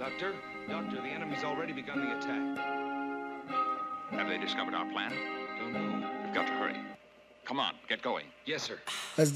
Doctor? Doctor, the enemy's already begun the attack. Have they discovered our plan? Don't know. We've got to hurry. Come on, get going. Yes, sir. Let's